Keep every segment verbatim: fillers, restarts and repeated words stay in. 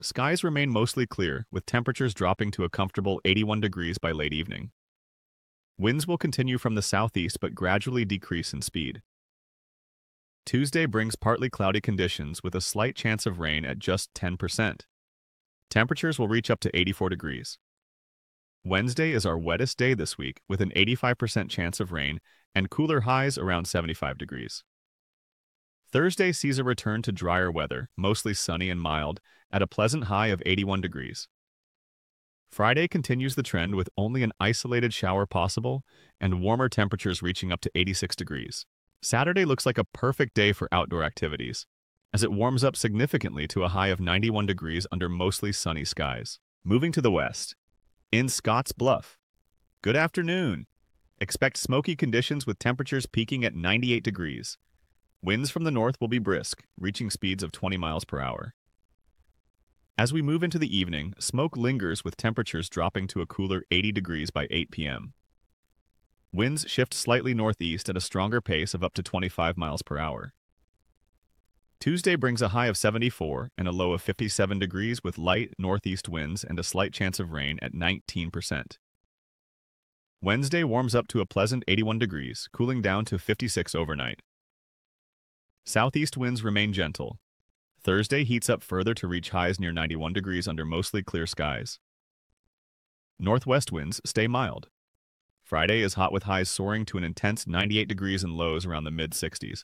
Skies remain mostly clear, with temperatures dropping to a comfortable eighty-one degrees by late evening. Winds will continue from the southeast but gradually decrease in speed. Tuesday brings partly cloudy conditions with a slight chance of rain at just ten percent. Temperatures will reach up to eighty-four degrees. Wednesday is our wettest day this week with an eighty-five percent chance of rain and cooler highs around seventy-five degrees. Thursday sees a return to drier weather, mostly sunny and mild, at a pleasant high of eighty-one degrees. Friday continues the trend with only an isolated shower possible and warmer temperatures reaching up to eighty-six degrees. Saturday looks like a perfect day for outdoor activities, as it warms up significantly to a high of ninety-one degrees under mostly sunny skies. Moving to the west, in Scotts Bluff. Good afternoon. Expect smoky conditions with temperatures peaking at ninety-eight degrees. Winds from the north will be brisk, reaching speeds of twenty miles per hour. As we move into the evening, smoke lingers with temperatures dropping to a cooler eighty degrees by eight p m Winds shift slightly northeast at a stronger pace of up to twenty-five miles per hour. Tuesday brings a high of seventy-four and a low of fifty-seven degrees with light northeast winds and a slight chance of rain at nineteen percent. Wednesday warms up to a pleasant eighty-one degrees, cooling down to fifty-six overnight. Southeast winds remain gentle. Thursday heats up further to reach highs near ninety-one degrees under mostly clear skies. Northwest winds stay mild. Friday is hot with highs soaring to an intense ninety-eight degrees and lows around the mid-sixties.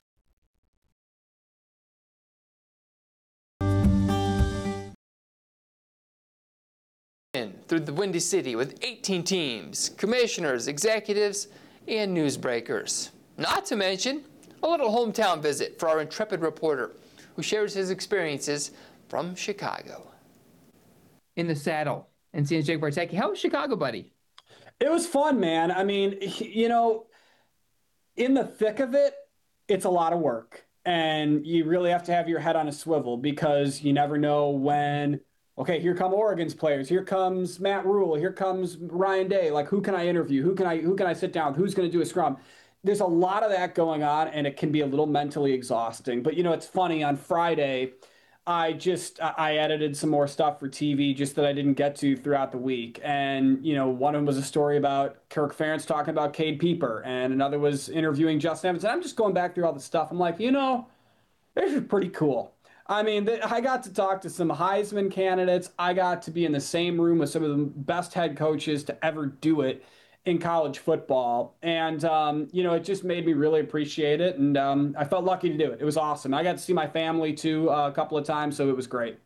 Through the Windy City with eighteen teams, commissioners, executives, and newsbreakers. Not to mention a little hometown visit for our intrepid reporter who shares his experiences from Chicago. In the saddle, and seeing Jake Bartecki. How was Chicago, buddy? It was fun, man. I mean, you know, in the thick of it, it's a lot of work. And you really have to have your head on a swivel because you never know when, okay, here come Oregon's players. Here comes Matt Rule. Here comes Ryan Day. Like, who can I interview? Who can I who can I sit down with? Who's going to do a scrum? There's a lot of that going on, and it can be a little mentally exhausting. But, you know, it's funny. On Friday, I just I edited some more stuff for T V just that I didn't get to throughout the week. And, you know, one of them was a story about Kirk Ferentz talking about Cade Pieper, and another was interviewing Justin Evans. And I'm just going back through all the stuff. I'm like, you know, this is pretty cool. I mean, I got to talk to some Heisman candidates. I got to be in the same room with some of the best head coaches to ever do it in college football. And, um, you know, it just made me really appreciate it. And um, I felt lucky to do it. It was awesome. I got to see my family, too, uh, a couple of times, so it was great.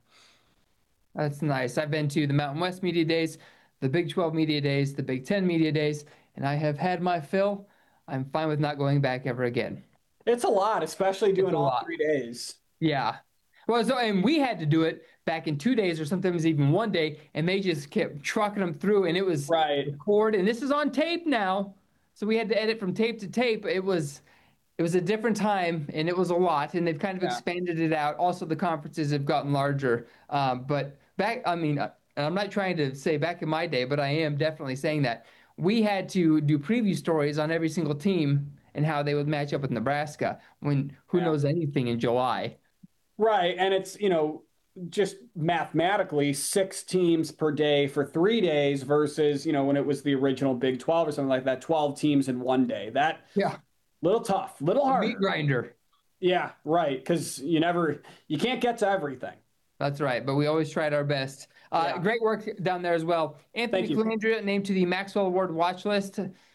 That's nice. I've been to the Mountain West Media Days, the Big twelve Media Days, the Big ten Media Days, and I have had my fill. I'm fine with not going back ever again. It's a lot, especially doing all three days. Yeah. Well, so, and we had to do it back in two days or sometimes even one day, and they just kept trucking them through, and it was right. record, and this is on tape now, so we had to edit from tape to tape. It was it was a different time, and it was a lot, and they've kind of yeah. expanded it out. Also, the conferences have gotten larger, um, but back, I mean, and I'm not trying to say back in my day, but I am definitely saying that we had to do preview stories on every single team and how they would match up with Nebraska when who yeah. knows anything in July. Right, and it's, you know, just mathematically six teams per day for three days versus, you know, when it was the original Big twelve or something like that, twelve teams in one day. That, yeah, little tough, little hard. Meat grinder. Yeah, right, because you never, you can't get to everything. That's right, but we always tried our best. Uh, yeah. Great work down there as well. Anthony Colandrea named to the Maxwell Award watch list.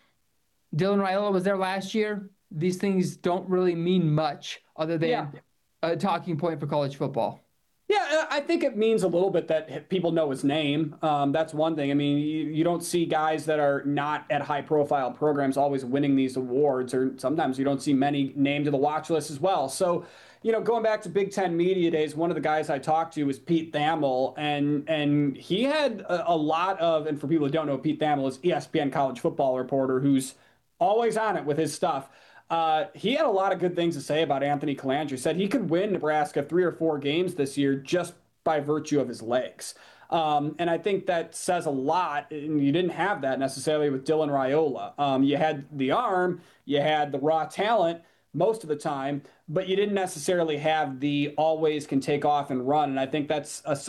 Dylan Raiola was there last year. These things don't really mean much other than yeah. a talking point for college football. Yeah, I think it means a little bit that people know his name. Um, that's one thing. I mean, you, you don't see guys that are not at high-profile programs always winning these awards, or sometimes you don't see many named to the watch list as well. So, you know, going back to Big Ten Media Days, one of the guys I talked to was Pete Thamel, and and he had a, a lot of, and for people who don't know, Pete Thamel is E S P N college football reporter who's always on it with his stuff. Uh, he had a lot of good things to say about Anthony Colandrea. He said he could win Nebraska three or four games this year just by virtue of his legs. Um, and I think that says a lot. And you didn't have that necessarily with Dylan Raiola. Um, you had the arm, you had the raw talent most of the time, but you didn't necessarily have the always can take off and run. And I think that's a